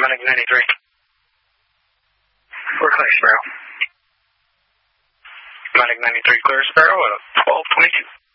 Medic 93. We're clear, Sparrow. Medic 93, clear Sparrow at 1222.